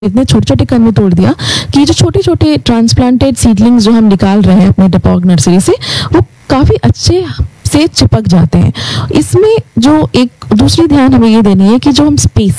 इतने छोटे छोटे कण में तोड़ दिया कि जो छोटे छोटे ट्रांसप्लांटेड सीडलिंग्स जो हम निकाल रहे हैं अपने डेपोक नर्सरी से, वो काफ़ी अच्छे से चिपक जाते हैं। इसमें जो एक दूसरी ध्यान हमें ये देनी है कि जो हम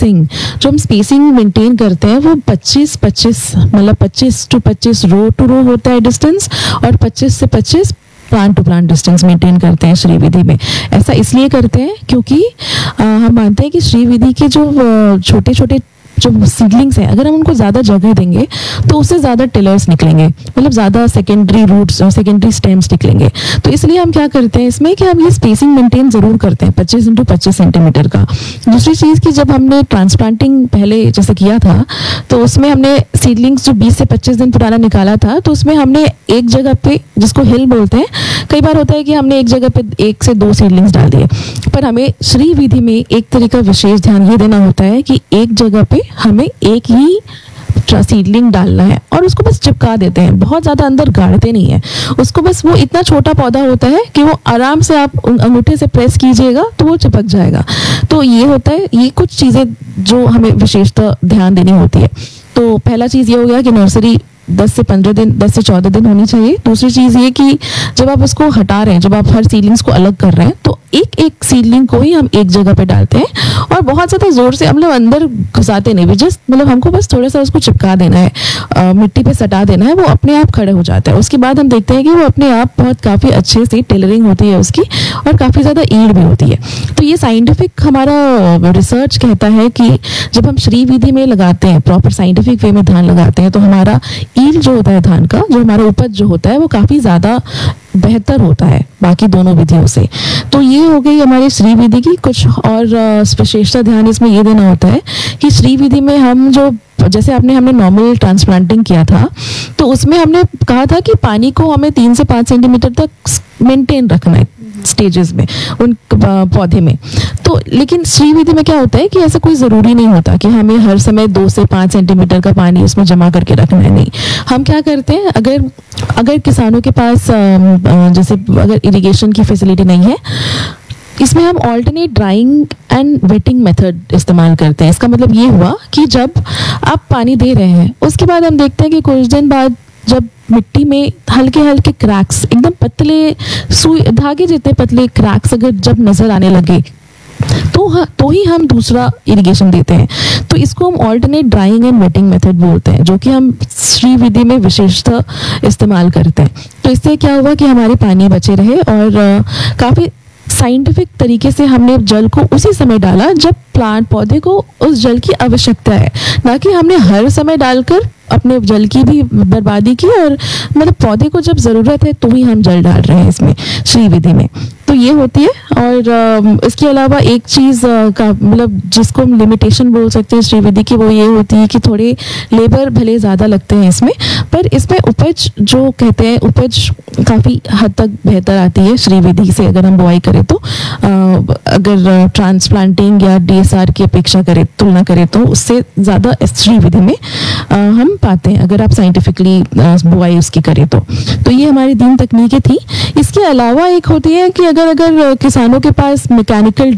स्पेसिंग मेंटेन करते हैं वो 25-25 मतलब 25 to 25 रो टू रो होता है डिस्टेंस, और 25 से 25 plant to plant distance maintain करते हैं श्री विधि में। ऐसा इसलिए करते हैं क्योंकि हम मानते हैं कि श्री विधि के जो छोटे छोटे जो सीडलिंग्स हैं, अगर हम उनको ज़्यादा जगह देंगे तो उससे ज़्यादा टिलर्स निकलेंगे, मतलब ज़्यादा सेकेंडरी रूट्स और सेकेंडरी स्टेम्स निकलेंगे। तो इसलिए हम क्या करते हैं इसमें कि हम ये स्पेसिंग मेंटेन ज़रूर करते हैं 25 × 25 सेंटीमीटर का। दूसरी चीज़ कि जब हमने ट्रांसप्लांटिंग पहले जैसे किया था तो उसमें हमने सीडलिंग्स जो 20 से 25 दिन पुराना निकाला था, तो उसमें हमने एक जगह पे, जिसको हिल बोलते हैं, कई बार होता है कि हमने एक जगह पे 1 से 2 सीडलिंग्स डाल दिए, पर हमें श्री विधि में एक तरह का विशेष ध्यान ये देना होता है कि एक जगह पे हमें एक ही सीडलिंग डालना है और उसको बस चिपका देते हैं, बहुत ज़्यादा अंदर गाड़ते नहीं है उसको। बस वो इतना छोटा पौधा होता है कि वो आराम से आप अंगूठे से प्रेस कीजिएगा तो वो चिपक जाएगा। तो ये होता है, ये कुछ चीज़ें जो हमें विशेषतः ध्यान देनी होती है। तो पहला चीज़ ये हो गया कि नर्सरी 10 से 15 दिन 10 से 14 दिन होनी चाहिए। दूसरी चीज़ ये कि जब आप उसको हटा रहे हैं, जब आप हर सीडलिंग्स को अलग कर रहे हैं, तो एक एक सीडलिंग को ही हम एक जगह पे डालते हैं और बहुत ज़्यादा ज़ोर से हम लोग अंदर घुसाते नहीं भी, जस्ट मतलब हमको बस थोड़ा सा उसको चिपका देना है, मिट्टी पे सटा देना है, वो अपने आप खड़े हो जाता है। उसके बाद हम देखते हैं कि वो अपने आप बहुत काफ़ी अच्छे से टेलरिंग होती है उसकी और काफ़ी ज़्यादा ईल्ड भी होती है। तो ये साइंटिफिक हमारा रिसर्च कहता है कि जब हम श्री विधि में लगाते हैं, प्रॉपर साइंटिफिक वे में धान लगाते हैं, तो हमारा ईल्ड जो होता है धान का, जो हमारा उपज जो होता है, वो काफ़ी ज़्यादा बेहतर होता है बाकी दोनों विधियों से। तो ये हो गई हमारी श्री विधि की कुछ और विशेषता। ध्यान इसमें ये देना होता है कि श्री विधि में हम जो, जैसे हमने नॉर्मल ट्रांसप्लांटिंग किया था तो उसमें हमने कहा था कि पानी को हमें 3 से 5 सेंटीमीटर तक मेंटेन रखना है स्टेजेस में, उन पौधे में। तो लेकिन श्री विधि में क्या होता है कि ऐसा कोई ज़रूरी नहीं होता कि हमें हर समय 2 से 5 सेंटीमीटर का पानी उसमें जमा करके रखना है। नहीं, हम क्या करते हैं, अगर किसानों के पास जैसे अगर इरिगेशन की फैसिलिटी नहीं है, इसमें हम alternate drawing and waiting method इस्तेमाल करते हैं। इसका मतलब ये हुआ कि जब आप पानी दे रहे हैं उसके बाद हम देखते हैं कि कुछ दिन बाद जब मिट्टी में हल्के हल्के क्रैक्स, एकदम पतले सुई धागे जितने पतले क्रैक्स अगर जब नजर आने लगे तो ही हम दूसरा इरिगेशन देते हैं। तो इसको हम alternate drawing and waiting method बोलते हैं, जो कि हम श्री विधि में विशेषतः इस्तेमाल करते हैं। तो इससे क्या हुआ कि हमारे पानी बचे रहे और काफ़ी साइंटिफिक तरीके से हमने जल को उसी समय डाला जब प्लांट पौधे को उस जल की आवश्यकता है, ना कि हमने हर समय डालकर अपने जल की भी बर्बादी की, और मतलब पौधे को जब ज़रूरत है तो ही हम जल डाल रहे हैं इसमें श्री विधि में। तो ये होती है। और इसके अलावा एक चीज़ का मतलब जिसको हम लिमिटेशन बोल सकते हैं श्री विधि की, वो ये होती है कि थोड़े लेबर भले ज़्यादा लगते हैं इसमें, पर इसमें उपज जो कहते हैं उपज काफ़ी हद तक बेहतर आती है श्री विधि से अगर हम बुआई करें तो। अगर ट्रांसप्लांटिंग या DSR की अपेक्षा करें, तुलना करें, तो उससे ज़्यादा श्री विधि में हम पाते हैं अगर आप साइंटिफिकली बुआई उसकी करें तो ये हमारी 3 तकनीकें थी। इसके अलावा एक होती है कि अगर किसानों के पास मैकेनिकल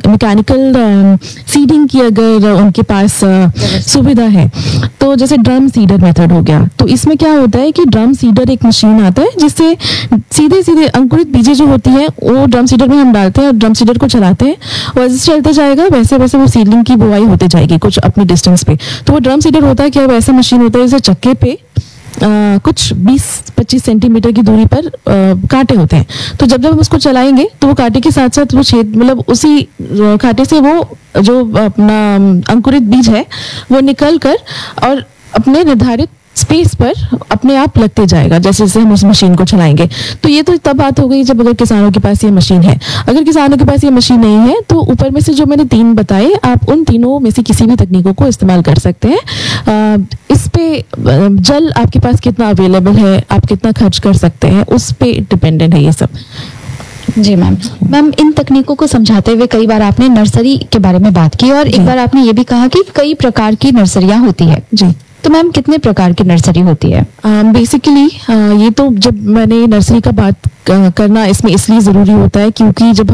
सीडिंग की अगर उनके पास सुविधा है, तो जैसे ड्रम सीडर मेथड हो गया, तो इसमें क्या होता है कि ड्रम सीडर एक मशीन आता है जिससे सीधे सीधे अंकुरित बीजें जो होती हैं वो ड्रम सीडर में हम डालते हैं और ड्रम सीडर को चलाते हैं, वैसे चलते जाएगा, वैसे वैसे वो सीडलिंग की बुआई होते जाएगी कुछ अपनी डिस्टेंस पे। तो वो ड्रम सीडर होता है क्या, वो ऐसा मशीन होता है जैसे चक्के पे कुछ 20-25 सेंटीमीटर की दूरी पर कांटे होते हैं। तो जब हम उसको चलाएंगे तो वो कांटे के साथ साथ वो छेद, मतलब उसी कांटे से वो जो अपना अंकुरित बीज है वो निकल कर और अपने निर्धारित स्पेस पर अपने आप लगते जाएगा जैसे जैसे हम उस मशीन को चलाएंगे। तो ये तो तब बात हो गई जब अगर किसानों के पास ये मशीन है। अगर किसानों के पास ये मशीन नहीं है तो ऊपर में से जो मैंने 3 बताए, आप उन तीनों में से किसी भी तकनीकों को इस्तेमाल कर सकते हैं। इस पे जल आपके पास कितना अवेलेबल है, आप कितना खर्च कर सकते हैं, उस पे डिपेंडेंट है ये सब। जी मैम, इन तकनीकों को समझाते हुए कई बार आपने नर्सरी के बारे में बात की और एक बार आपने ये भी कहा कि कई प्रकार की नर्सरियां होती है। जी, तो मैम कितने प्रकार की नर्सरी होती है? बेसिकली ये तो जब मैंने नर्सरी का बात करना इसमें इसलिए ज़रूरी होता है क्योंकि जब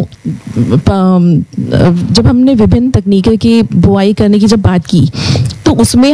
हमने विभिन्न तकनीकों की बुआई करने की जब बात की तो उसमें